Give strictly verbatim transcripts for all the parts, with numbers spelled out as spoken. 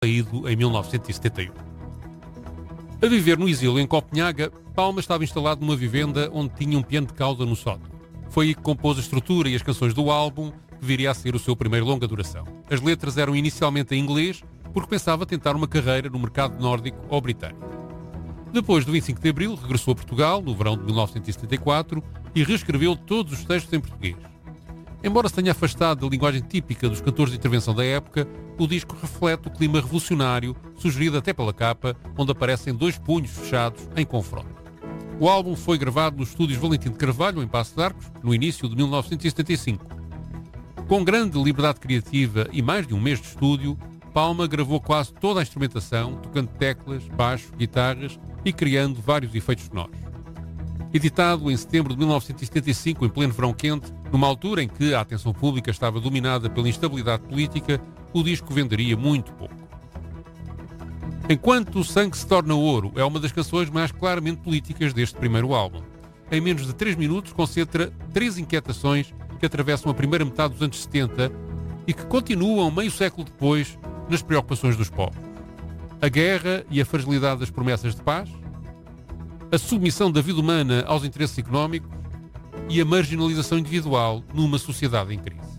saído em mil novecentos e setenta e um. A viver no exílio em Copenhaga, Palma estava instalado numa vivenda onde tinha um piano de cauda no sótão. Foi aí que compôs a estrutura e as canções do álbum, que viria a ser o seu primeiro longa duração. As letras eram inicialmente em inglês, porque pensava tentar uma carreira no mercado nórdico ou britânico. Depois do vinte e cinco de Abril, regressou a Portugal, no verão de mil novecentos e setenta e quatro, e reescreveu todos os textos em português. Embora se tenha afastado da linguagem típica dos cantores de intervenção da época, o disco reflete o clima revolucionário, sugerido até pela capa, onde aparecem dois punhos fechados em confronto. O álbum foi gravado nos estúdios Valentim de Carvalho, em Paços de Arcos, no início de mil novecentos e setenta e cinco. Com grande liberdade criativa e mais de um mês de estúdio, Palma gravou quase toda a instrumentação, tocando teclas, baixo, guitarras e criando vários efeitos sonoros. Editado em setembro de mil novecentos e setenta e cinco, em pleno verão quente, numa altura em que a atenção pública estava dominada pela instabilidade política, o disco venderia muito pouco. Enquanto o Sangue se Torna Ouro é uma das canções mais claramente políticas deste primeiro álbum. Em menos de três minutos concentra três inquietações que atravessam a primeira metade dos anos setenta e que continuam meio século depois nas preocupações dos povos. A guerra e a fragilidade das promessas de paz, a submissão da vida humana aos interesses económicos e a marginalização individual numa sociedade em crise.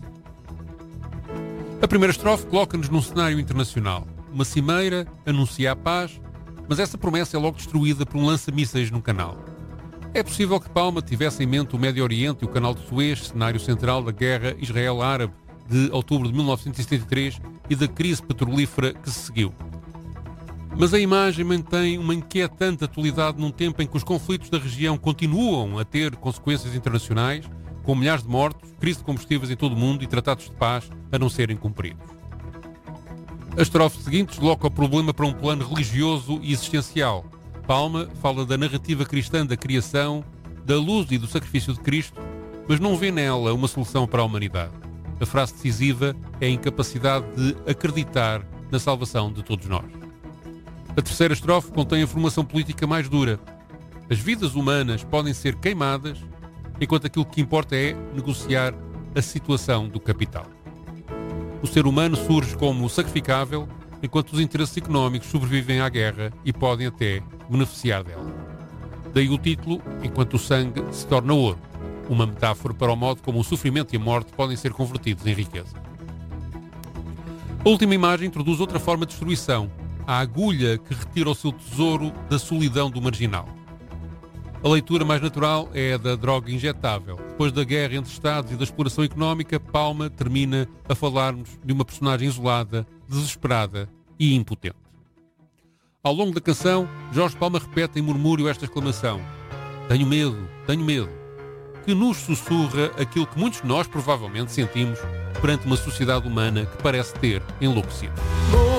A primeira estrofe coloca-nos num cenário internacional. Uma cimeira anuncia a paz, mas essa promessa é logo destruída por um lança-mísseis no canal. É possível que Palma tivesse em mente o Médio Oriente e o Canal de Suez, cenário central da guerra Israel-Árabe de outubro de mil novecentos e setenta e três e da crise petrolífera que se seguiu. Mas a imagem mantém uma inquietante atualidade num tempo em que os conflitos da região continuam a ter consequências internacionais, com milhares de mortos, crise de combustíveis em todo o mundo e tratados de paz a não serem cumpridos. A estrofe seguinte desloca o problema para um plano religioso e existencial. Palma fala da narrativa cristã da criação, da luz e do sacrifício de Cristo, mas não vê nela uma solução para a humanidade. A frase decisiva é a incapacidade de acreditar na salvação de todos nós. A terceira estrofe contém a formação política mais dura. As vidas humanas podem ser queimadas, enquanto aquilo que importa é negociar a situação do capital. O ser humano surge como sacrificável, enquanto os interesses económicos sobrevivem à guerra e podem até beneficiar dela. Daí o título, Enquanto o Sangue se Torna Ouro, uma metáfora para o modo como o sofrimento e a morte podem ser convertidos em riqueza. A última imagem introduz outra forma de destruição, a agulha que retira o seu tesouro da solidão do marginal. A leitura mais natural é a da droga injetável. Depois da guerra entre Estados e da exploração económica, Palma termina a falar-nos de uma personagem isolada, desesperada e impotente. Ao longo da canção, Jorge Palma repete em murmúrio esta exclamação: "Tenho medo, tenho medo", que nos sussurra aquilo que muitos de nós provavelmente sentimos perante uma sociedade humana que parece ter enlouquecido.